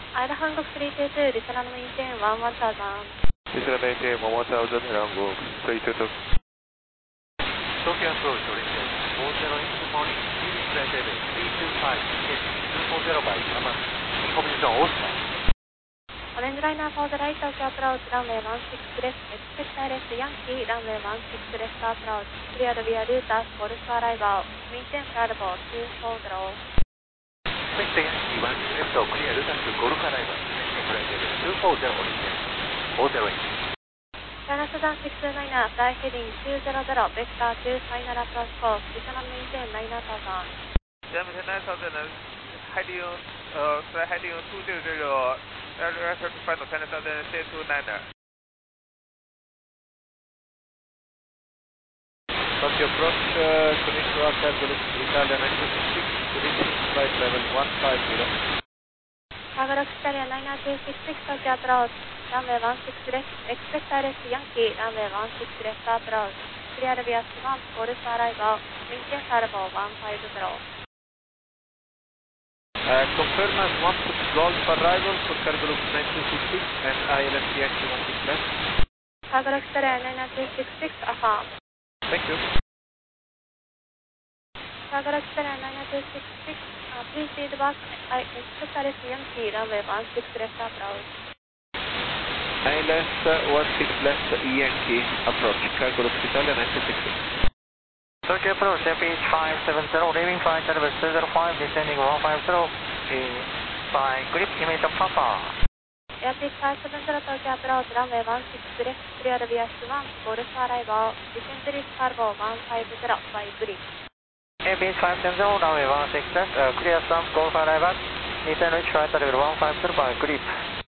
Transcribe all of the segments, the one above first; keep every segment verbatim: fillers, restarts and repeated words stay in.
Ida Hanguk three two two, Lieutenant maintain one one thousand. Lieutenant maintain one one thousand, Hanguk three two two. Tokyo approach, Origin four zero in the morning, leaving flight level three two five, gate two four zero by Yamaha, information Osaka. Orange liner for the right, Tokyo approach, runway one six left, expect direct Yankee, runway one six left approach, cleared via Rutas, Golf arrival, maintain flight level two four zero. Expect Yankee one left, clear Rutas, Golf arrival, maintain flight level two four zero, Origin four zero eight. China Sudan six two nine, fly heading two zero zero, vector two final approach course, Lieutenant maintain nine thousand. Maintain nine thousand, heading, uh, fly heading two zero zero, aircraft final China Southern six two nine. Tokyo approach, uh, Konnichiwa, Cargo Italia nine two six, reaching flight level one five zero. Cargo Italia nine two six six, Tokyo approach, runway one six left, expect direct Yankee, runway one six left approach, cleared via Swamp, Golf arrival, maintain flight level one five zero. Uh, confirm as one Golf arrival for Cargo nine two six six and I L S Yankee one six left. Cargo Italia nine two six six, affirm. Thank you. Cargo Italia nine two six six, uh, please lead back, I expect direct Yankee, runway one six left approach. I L S one six left Yankee approach, Cargo Italia nine two six six. Tokyo approach, F H five seven zero, leaving flight level two zero five, descending one five zero, by grip information Papa. Airpeak five seven zero, Tokyo approach, runway one six left, cleared via Swamp, Golf arrival, descend risk cargo one five zero by grip. Airpeak five seven zero, runway one six left, uh, clear Swamp, Golf arrival, descend reach flight level one five zero by grip.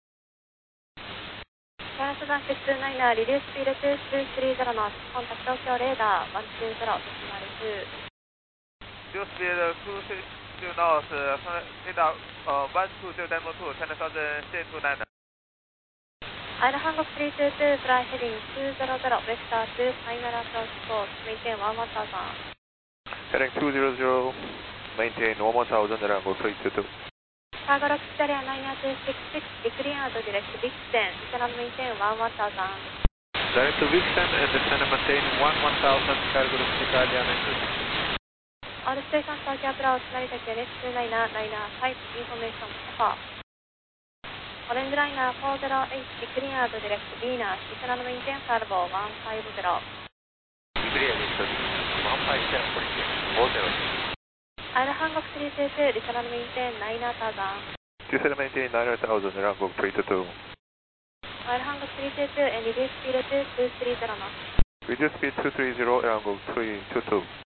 China Sudan six two nine, reduce speed to two three zero knots, contact Tokyo radar one two zero, decimal two. Reduce speed two three zero knots, radar uh, one two zero decimal two, China Southern six two nine. Ida Hanguk three two two, fly heading two zero zero, vector two final approach course, maintain one one thousand. Heading two zero zero, maintain one one thousand, Hanguk three two two. Cargo Italia nine two six six, decline to direct Vixen, Lieutenant maintain one one thousand. Direct to Vixen and descend and maintain one one thousand, Cargo Italia nine two six six. All stations Tokyo approach, Narita Red two nine nine five, information Papa. Orange liner four zero eight, decline to direct Venus, Lieutenant maintain cargo one five zero. Declare one five zero, four zero. Ida Hanguk three two two, Lieutenant maintain nine thousand. Lieutenant maintain nine thousand, Hanguk three two two. Ida Hanguk three two two and reduce speed to two three zero knots. Reduce speed two three zero, Hanguk three two two.